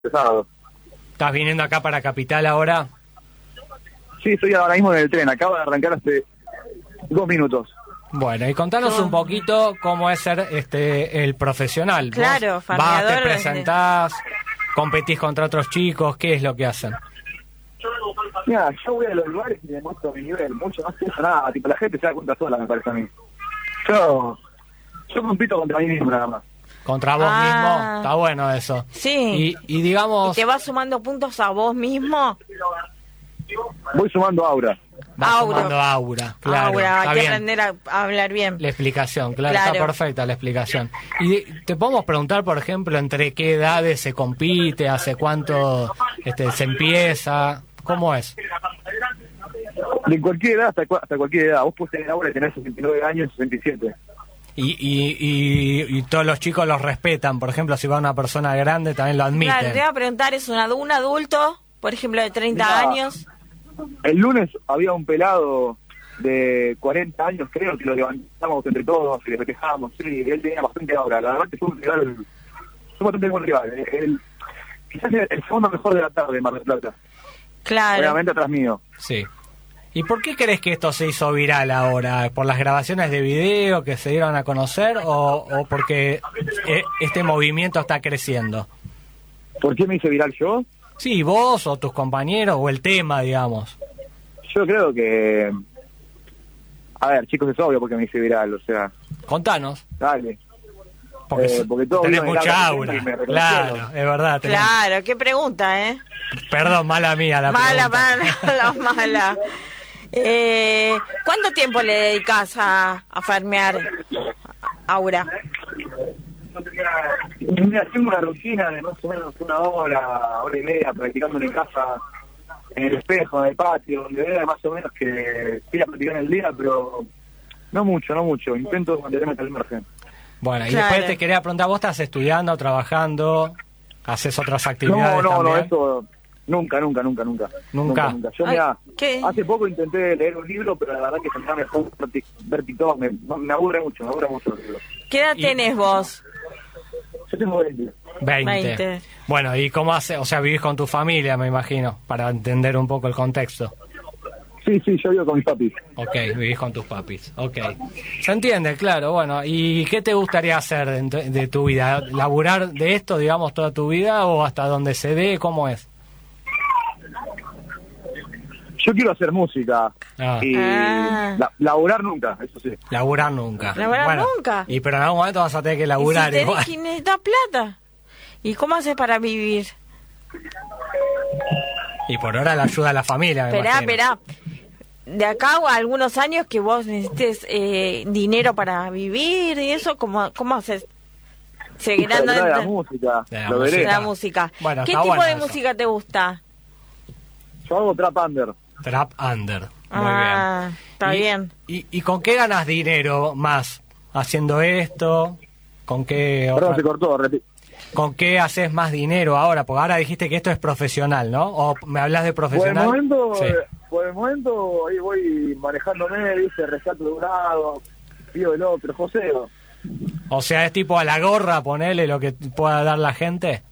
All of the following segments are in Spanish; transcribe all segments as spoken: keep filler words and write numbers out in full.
sábado. ¿Estás viniendo acá para Capital ahora? Sí, estoy ahora mismo en el tren, acabo de arrancar hace dos minutos. Bueno, y contanos un poquito cómo es ser este el profesional. Claro, ¿Vos farmeador vas, te desde- presentás, competís contra otros chicos? ¿Qué es lo que hacen? Mira, yo voy a los lugares y demuestro mi nivel, mucho más que eso, nada, tipo, la gente se da cuenta sola, me parece a mí. Yo, yo compito contra mí mismo nada más. ¿Contra vos Ah. mismo? Está bueno eso. Sí. Y, y digamos, ¿Y te vas sumando puntos a vos mismo? Voy sumando aura. vas Aura. sumando aura. Claro, Ahora está hay que bien. aprender a, a hablar bien. La explicación, claro, Claro. está perfecta la explicación. Y de- te podemos preguntar, por ejemplo, entre qué edades se compite, hace cuánto este, se empieza, ¿cómo es? De cualquier edad hasta, cua- hasta cualquier edad. Vos podés tener aura y tener sesenta y nueve años, sesenta y siete. Y, y, y, y todos los chicos los respetan, por ejemplo, si va una persona grande también lo admiten. Claro, te iba a preguntar, ¿es un, adu- un adulto, por ejemplo, de treinta Mirá. años? El lunes había un pelado de cuarenta años, creo, que lo levantamos entre todos y le festejamos. Sí, y él tenía bastante aura. La verdad que fue un rival, fue bastante buen rival. El, quizás el segundo mejor de la tarde de Mar del Plata. Claro. Obviamente atrás mío. Sí. ¿Y por qué crees que esto se hizo viral ahora? ¿Por las grabaciones de video que se dieron a conocer o, o porque eh, este movimiento está creciendo? ¿Por qué me hice viral yo? Sí, vos o tus compañeros o el tema, digamos. Yo creo que... A ver, chicos, es obvio porque me hice viral, o sea, Contanos. dale. Porque, Eh, porque todos tenés vieron el mucha auto aura. y me reconocieron. Claro, es verdad. tenés- Claro, qué pregunta, ¿eh? Perdón, mala mía la Mala, pregunta. mala, mala. Eh, ¿Cuánto tiempo le dedicas a, a farmear, Aura? Mira, tengo una rutina de más o menos una hora, hora y media, practicando en casa, en el espejo, en el patio, donde vea más o menos que quiera practicar en el día, pero no mucho, no mucho. Intento mantenerme al margen. Bueno, y Claro. después te quería preguntar, ¿vos estás estudiando, trabajando, haces otras actividades No, no, no, también? eso nunca, nunca, nunca, nunca. Nunca. Yo, Ay, mira, ¿qué? hace poco intenté leer un libro, pero la verdad que se me mejor ver, ver TikTok, me, me aburre mucho, me aburre mucho los libros. ¿Qué edad Y- tenés vos? Yo tengo veinte. veinte. veinte. Bueno, ¿y cómo hace? O sea, vivís con tu familia, me imagino, para entender un poco el contexto. Sí, sí, yo vivo con mis papis. Ok, vivís con tus papis. Ok. Se entiende, claro. Bueno, ¿y qué te gustaría hacer de, de tu vida? ¿Laburar de esto, digamos, toda tu vida o hasta donde se dé? ¿Cómo es? Yo quiero hacer música Ah. y Ah. la- laburar nunca, eso sí. Laburar nunca. Laburar nunca. Y pero en algún momento vas a tener que laburar ¿Y si igual. tenés que necesitas plata? ¿Y cómo haces para vivir? Y por ahora la ayuda a la familia, me Esperá, imagino. esperá. De acá a algunos años que vos necesites eh, dinero para vivir y eso, ¿cómo, cómo haces? Seguirán Pero de la dando música, De la lo veré. la música. Bueno, ¿Qué está tipo bueno de eso. música te gusta? Yo hago trap under. Trap under. Muy Ah, bien. está y, bien. Y, ¿Y con qué ganas dinero más? ¿Haciendo esto? ¿Con qué Perdón, otra- se cortó, repito. ¿Con qué haces más dinero ahora? Porque ahora dijiste que esto es profesional, ¿no? ¿O me hablas de Por el profesional? momento, Sí. eh, por el momento, ahí voy manejándome, dice, rescato de un lado, pido del otro, joseo. O sea, es tipo a la gorra, ponele lo que pueda dar la gente.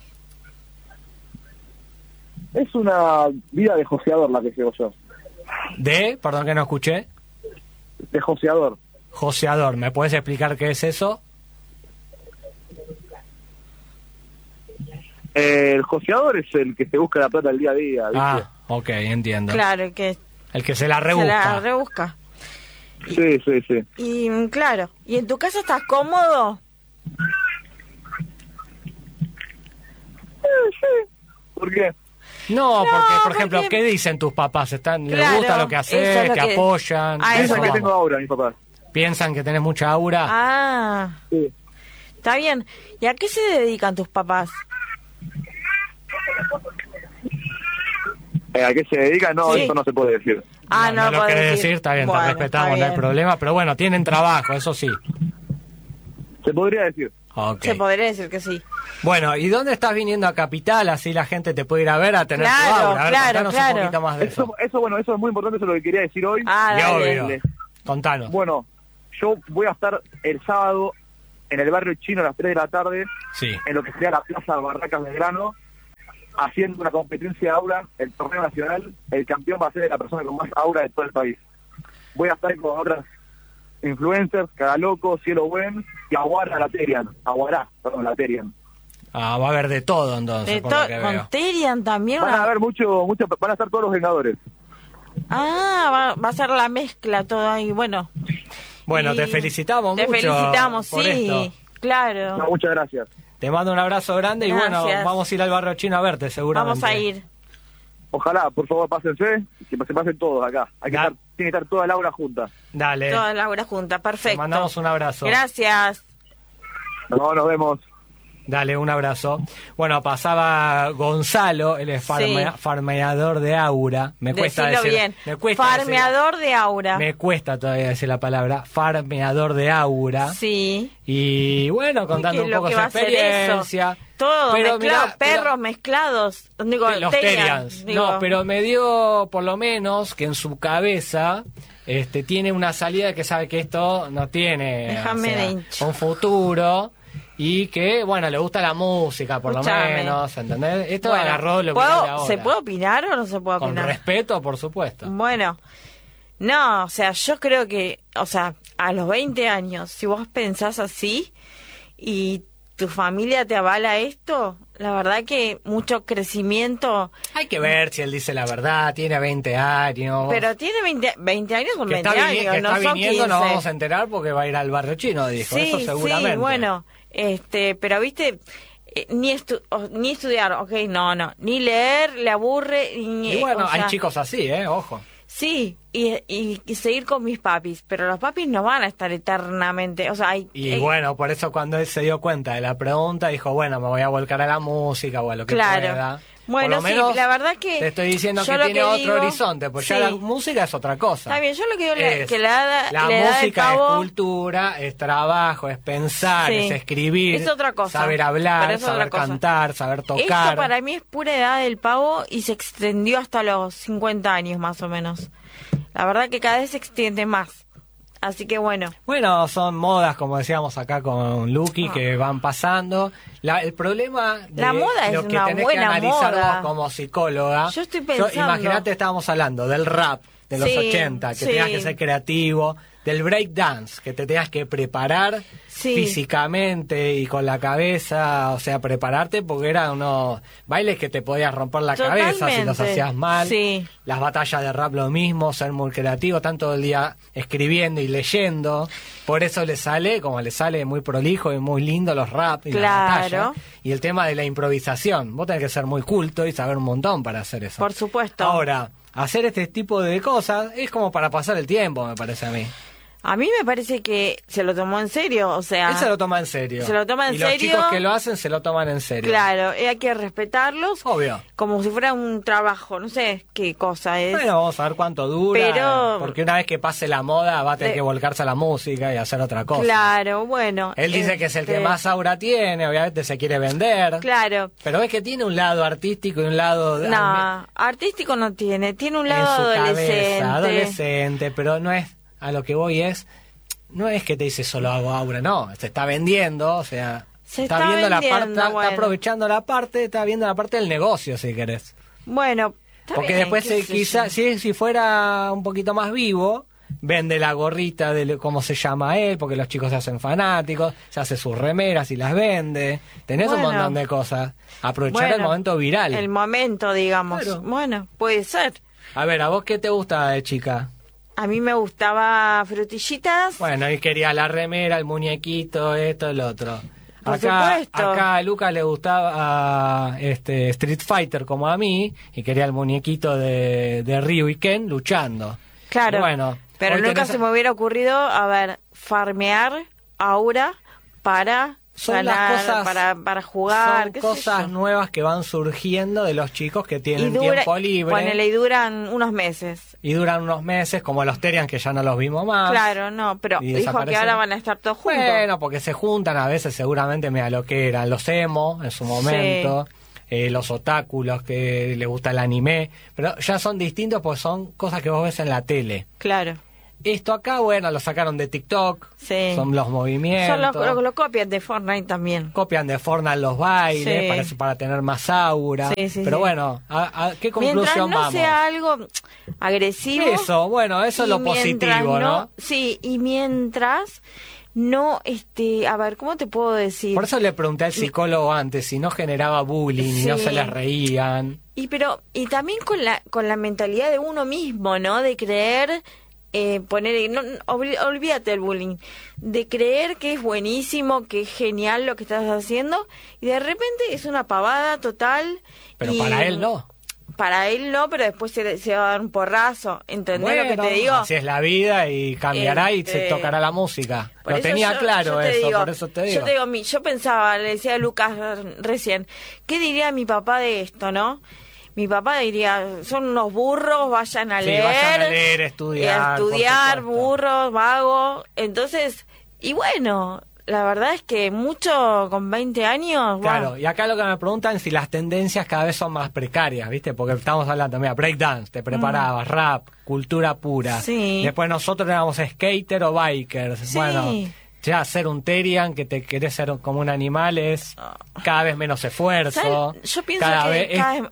Es una vida de joseador la que llevo yo. De, perdón que no escuché, De joseador. joseador. ¿Me puedes explicar qué es eso? Eh, el joseador es el que se busca la plata el día a día, ¿viste? Ah, ok, entiendo. Claro, que El que se la se rebusca. la rebusca. Sí, sí, sí. Y mm, claro, ¿y en tu casa estás cómodo? ¿Por qué? No, porque, por porque- ejemplo, ¿qué dicen tus papás? ¿Están, ¿Les Claro, gusta lo que eso haces? es lo ¿Te que- apoyan? a Eso Piensan que vamos. tengo aura, mis papás. ¿Piensan que tenés mucha aura? Ah, Sí. está bien. ¿Y a qué se dedican tus papás? Eh, ¿A qué se dedica? No, Sí. eso no se puede decir. Ah, no, no, lo puedo querés decir, está bien, Bueno, te respetamos, está no hay bien. problema. Pero bueno, tienen trabajo, eso sí. Se podría decir. Ok. Se podría decir que sí. Bueno, ¿y dónde estás viniendo a Capital? Así la gente te puede ir a ver, a tener Claro, tu aura. A ver, claro, contanos claro. un poquito más de eso. Eso, eso, bueno, eso es muy importante, eso es lo que quería decir hoy. Ah, Y dale. obvio. Contanos. Bueno, yo voy a estar el sábado en el barrio chino a las tres de la tarde, Sí. en lo que sea la Plaza Barracas Belgrano, haciendo una competencia de aura, el torneo nacional, el campeón va a ser la persona con más aura de todo el país. Voy a estar con otras influencers, Cagaloco, Cielo Buen y Aguara Laterian, Aguará, perdón, Laterian. Ah, va a haber de todo entonces, De por to- lo que veo. con Terian también. Van a una- haber mucho, mucho, van a estar todos los Vengadores. Ah, va, va a ser la mezcla todo ahí, bueno. Bueno, Y te felicitamos te mucho felicitamos, por sí, esto. claro. No, muchas gracias. Te mando un abrazo grande y bueno, Gracias. vamos a ir al barrio chino a verte seguramente. Vamos a ir. Ojalá, por favor, pásense, que se pasen todos acá. Hay que Da- estar, tiene que estar toda la aura junta. Dale, Toda la hora junta, te perfecto. mandamos un abrazo. Gracias. No, nos vemos. Dale, un abrazo. Bueno, pasaba Gonzalo, el farmea- Sí. farmeador de aura. Me cuesta Decilo decir, bien. me cuesta Farmeador de aura. decir- me cuesta todavía decir la palabra farmeador de aura. Sí. Y bueno, contando ¿Qué un lo poco que su va a ser experiencia. eso? Todo Pero mezclado, mirá, perros mirá, mezclados. Digo, los Terian, Terians. digo. No, pero me dio por lo menos que en su cabeza este tiene una salida que sabe que esto no tiene Déjame o sea, de hincha. un futuro y que, bueno, le gusta la música por Escuchame. lo menos, ¿entendés? Esto Bueno, agarró lo que ¿puedo- viene ahora. ¿se puede opinar o no se puede Con opinar? respeto, por supuesto. Bueno, no, o sea, yo creo que, o sea, a los veinte años, si vos pensás así y tu familia te avala esto, la verdad que mucho crecimiento, Hay que ver si él dice la verdad, tiene veinte años. pero tiene veinte, veinte años son que veinte está, vini- años, que no está son viniendo, quince. nos vamos a enterar porque va a ir al barrio chino, dijo. Eso Sí, seguramente. sí, bueno, este, pero viste, eh, ni estu o- ni estudiar, ok, no, no, ni leer, le aburre, ni, Y bueno, o sea, hay chicos así, ¿eh? Ojo. sí, y, y, y seguir con mis papis, pero los papis no van a estar eternamente, o sea, hay, Y hay- bueno, por eso cuando él se dio cuenta de la pregunta, dijo, bueno, me voy a volcar a la música o a lo que Claro. pueda. Bueno, por lo sí, menos la verdad que te estoy diciendo yo que lo tiene que otro digo- horizonte, pues ya sí. la música es otra cosa. Está bien, yo lo que digo le- Es- que la, da- la le da del música pavo- es cultura, es trabajo, es pensar, Sí. es escribir, Es otra cosa. saber Pero hablar, es otra saber cosa. cantar, saber tocar. Esto para mí es pura edad del pavo y se extendió hasta los cincuenta años más o menos. La verdad que cada vez se extiende más. Así que bueno, Bueno, son modas, como decíamos acá con Lucky, Ah. que van pasando. La, el problema de La moda lo es que una tenés buena que analizar moda. vos como psicóloga. Yo estoy pensando. Imagínate, estábamos hablando del rap de los Sí, ochenta, que sí. tenías que ser creativo, del break dance, que te tenías que preparar Sí. físicamente y con la cabeza, o sea, prepararte porque eran unos bailes que te podías romper la cabeza si los Totalmente. hacías mal. Sí. Las batallas de rap lo mismo, ser muy creativo, tanto el día escribiendo y leyendo. Por eso le sale, como le sale muy prolijo y muy lindo los rap y las Claro. batallas. Y el tema de la improvisación. Vos tenés que ser muy culto y saber un montón para hacer eso. por supuesto. Ahora, hacer este tipo de cosas es como para pasar el tiempo, me parece a mí. A mí me parece que se lo tomó en serio, o sea... Él se lo toma en serio. Se lo toma en y los serio. chicos que lo hacen se lo toman en serio. Claro, eh, hay que respetarlos Obvio. como si fuera un trabajo, no sé qué cosa es. Bueno, vamos a ver cuánto dura. Pero- Porque una vez que pase la moda va a tener Eh, que volcarse a la música y hacer otra cosa. Claro, bueno. Él dice que es el que este, más aura tiene, obviamente se quiere vender. Claro. Pero es que tiene un lado artístico y un lado... de- No, artístico no tiene, tiene un en lado su adolescente. cabeza, adolescente, pero no es... A lo que voy es... No es que te dice solo hago aura, no. Se está vendiendo, o sea... Se está, está viendo la vendiendo, parte, está- bueno. está aprovechando la parte, está viendo la parte del negocio, si querés. Bueno, está Porque bien, después, qué eh, sé quizá, yo. si, si fuera un poquito más vivo, vende la gorrita de cómo se llama él, porque los chicos se hacen fanáticos, se hace sus remeras y las vende. Tenés Bueno. un montón de cosas. Aprovechar el Bueno, momento viral. El momento, digamos. Claro. Bueno, puede ser. A ver, ¿a vos qué te gusta de chica? A mí me gustaba frutillitas. Bueno, y quería la remera, el muñequito, esto, el otro. Por acá, supuesto. acá a Lucas le gustaba este Street Fighter como a mí, y quería el muñequito de, de Ryu y Ken luchando. Claro. Y bueno, pero hoy nunca tenés- se me hubiera ocurrido, a ver, farmear aura para Son ganar, las cosas, para, para jugar. son qué sé cosas yo. nuevas que van surgiendo de los chicos que Y tienen dura- tiempo libre ponele, y duran unos meses. y duran unos meses, como los Terian que ya no los vimos más. Claro, no, pero y dijo que desaparecen. ahora van a estar todos juntos. Bueno, porque se juntan a veces, seguramente, mira lo que eran los emo en su momento, eh, los otáculos que les gusta el anime, pero ya son distintos porque son cosas que vos ves en la tele. Claro. Esto acá, bueno, lo sacaron de TikTok, Sí. son los movimientos. Son los, los, los copias de Fortnite también. Copian de Fortnite los bailes Sí. para, para tener más aura. Sí, sí, Pero sí. bueno, ¿a, a qué Mientras conclusión no vamos? sea algo agresivo. Eso, bueno, eso es y lo mientras positivo, ¿no? Sí, y mientras no, este, a ver, ¿cómo te puedo decir? Por eso le pregunté al psicólogo antes si no generaba bullying y no Sí. se les reían. Y pero y también con la con la mentalidad de uno mismo, ¿no? De creer eh, poner no, no, olví- olvídate del bullying, de creer que es buenísimo, que es genial lo que estás haciendo y de repente es una pavada total. Pero y- para él no. Para él no, pero después se, se va a dar un porrazo, ¿entendés lo que Bueno, te digo? así es la vida y cambiará y se Este, tocará la música. Por Lo eso tenía yo- claro yo te eso, digo, por eso te digo. Yo te digo, mi- yo pensaba, le decía a Lucas recién, ¿qué diría mi papá de esto, no? Mi papá diría, son unos burros, vayan a Sí, leer. vayan a leer, estudiar, eh, a por estudiar, supuesto. burros, vagos. Entonces, y bueno, la verdad es que mucho con veinte años. Claro, bueno, y acá lo que me preguntan es si las tendencias cada vez son más precarias, ¿viste? Porque estamos hablando, mira, breakdance, te preparabas, rap, cultura pura. Mm. Sí. Después nosotros éramos skater o bikers. Sí. Bueno, ya ser un Terian, que te querés ser como un animal, es cada vez menos esfuerzo. ¿sabes? Yo pienso cada que vez, es- cada vez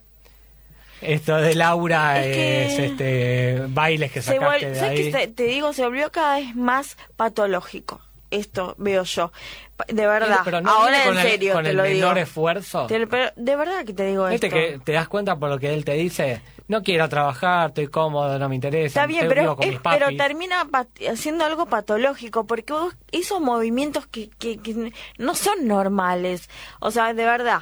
esto de Laura Es es, que este bailes que se sacaste vol- de ¿sabes ahí. qué te, te digo? Se volvió cada vez más patológico. Esto veo yo. Pa- De verdad. Pero no Ahora viene en con el- serio con te el lo digo. menor esfuerzo. Te- pero de verdad que te digo Viste esto. que te das cuenta por lo que él te dice, no quiero trabajar, estoy cómodo, no me interesa. Está bien, estoy pero, vivo con es- mis papis. pero termina pat- haciendo algo patológico, porque vos, esos movimientos que, que, que no son normales, o sea, de verdad,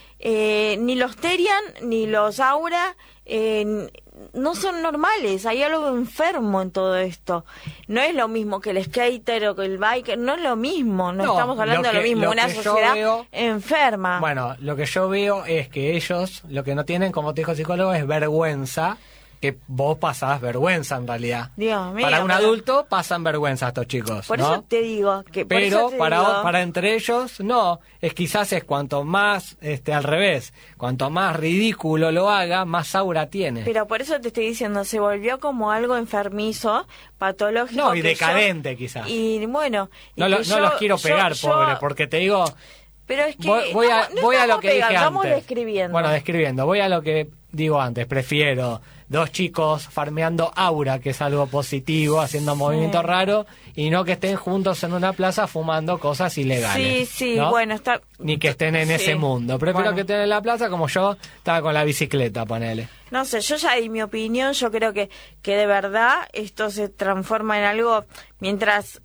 eh, ni los Terian, ni los Aura, eh, n- no son normales, hay algo enfermo en todo esto. No es lo mismo que el skater o que el biker, no es lo mismo, no, No, estamos hablando lo de lo que- mismo, lo una que yo sociedad veo- enferma. Bueno, lo que yo veo es que ellos, lo que no tienen, como te dijo el psicólogo, es vergüenza, que vos pasás vergüenza en realidad. Dios mío, para un pero- adulto pasan vergüenza estos chicos, Por ¿no? eso te digo que por Pero eso te para, digo- para entre ellos, no, es quizás es cuanto más, este, al revés, cuanto más ridículo lo haga, más aura tiene. Pero por eso te estoy diciendo, se volvió como algo enfermizo, patológico. No, y que decadente yo- quizás. Y bueno, y no lo- que no yo- los quiero yo- pegar, yo- pobre, porque te digo, Pero es que voy, voy a, no- no voy a lo estamos que dije pegando, antes. Estamos describiendo. Bueno, describiendo. Voy a lo que digo antes. Prefiero dos chicos farmeando aura, que es algo positivo, haciendo movimientos raros, y no que estén juntos en una plaza fumando cosas ilegales. Sí, sí, ¿no? bueno, está... Ni que estén en Sí. ese mundo. Prefiero Bueno. que estén en la plaza como yo estaba con la bicicleta, ponele. No sé, yo ya di mi opinión, yo creo que, que de verdad esto se transforma en algo mientras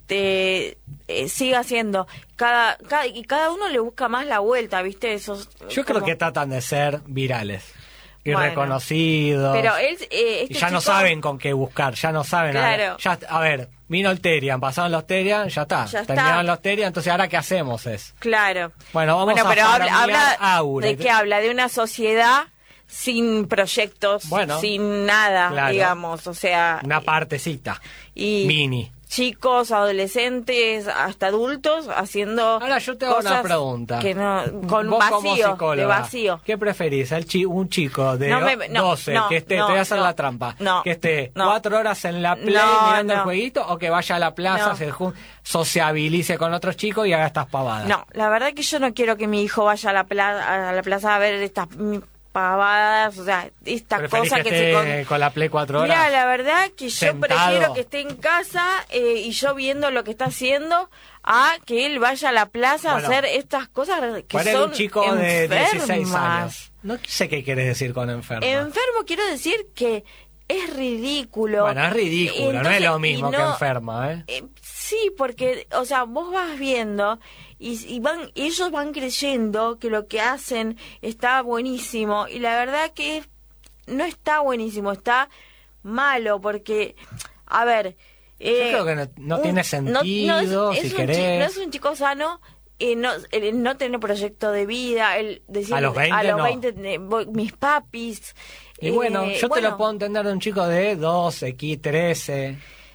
este eh, siga siendo cada, cada y cada uno le busca más la vuelta, ¿viste? Esos Yo creo como- que tratan de ser virales y Bueno. reconocidos. Pero él eh, este y ya no chico- saben con qué buscar, ya no saben. Claro. A, ya, a ver, vino el Terian, pasaron los Terian, ya está. Ya está. Terminaron los Terian, entonces ahora ¿qué hacemos? Es Claro. Bueno, vamos a pero habla, farmear habla aura. de qué habla, de una sociedad sin proyectos, Bueno, sin nada, claro. digamos, o sea, una partecita y mini. chicos, adolescentes, hasta adultos haciendo Ahora yo te hago una cosas pregunta. que no, con Vos como vacío, psicóloga, de vacío. ¿qué preferís? ¿El chi- ¿Un chico de No me- no, doce no, que esté, no, te voy a hacer no, la trampa, no, que esté no. cuatro horas en la play No, mirando el no. jueguito, o que vaya a la plaza, No. se jun- sociabilice con otros chicos y haga estas pavadas? No, la verdad que yo no quiero que mi hijo vaya a la, pla- a la plaza a ver estas mm, pavadas, o sea, estas ¿Preferís cosas que, que, se esté con... con la play cuatro horas? Mira, la verdad que yo Sentado. prefiero que esté en casa eh, y yo viendo lo que está haciendo a que él vaya a la plaza Bueno, a hacer estas cosas que Ponele son un chico de dieciséis enfermas. años. No sé qué quieres decir con enfermo. Enfermo quiero decir que es ridículo. Bueno, es ridículo, no es Entonces, lo y mismo que no- enferma, ¿eh? Eh, sí, porque, o sea, vos vas viendo y, y van, ellos van creyendo que lo que hacen está buenísimo y la verdad que no está buenísimo, está malo porque, a ver... eh, creo que no- no un- tiene es- sentido, si un chi- querés. no es un chico sano. Eh, no, el no tener proyecto de vida, el decir A los veinte, no. veinte, eh, voy- mis papis. Y bueno, eh, yo te bueno, lo puedo entender de un chico de doce, trece.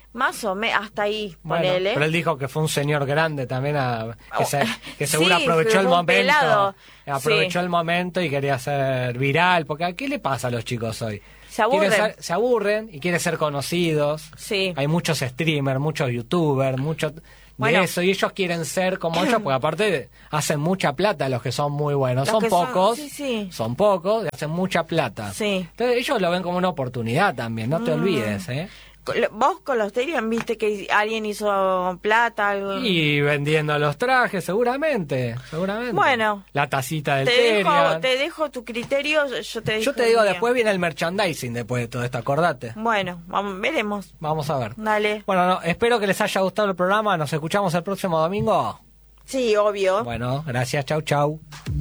Más o menos, hasta ahí, Bueno, ponele. pero él dijo que fue un señor grande también, a- que, se- que Sí, seguro aprovechó pero el fue un momento. pelado. Aprovechó Sí. el momento y quería ser viral, porque ¿a qué le pasa a los chicos hoy? Se aburren. Quieren ser- se aburren y quieren ser conocidos. Sí. Hay muchos streamers, muchos youtubers, muchos de Bueno. eso, y ellos quieren ser como ellos, porque aparte hacen mucha plata los que son muy buenos. Los Son que son- pocos, sí, sí. son pocos, y hacen mucha plata. Sí. Entonces ellos lo ven como una oportunidad también, no te Mm. olvides, ¿eh? Con lo- Vos con los Terian viste que alguien hizo plata, algo. Y vendiendo los trajes, seguramente, seguramente. Bueno. La tacita del te dejo, Terian. te dejo tu criterio, yo te dejo Yo te el digo, mío. después viene el merchandising después de todo esto, acordate. Bueno, vamos, veremos. Vamos a ver. Dale. Bueno, no, espero que les haya gustado el programa. Nos escuchamos el próximo domingo. Sí, obvio. Bueno, gracias. Chau, chau.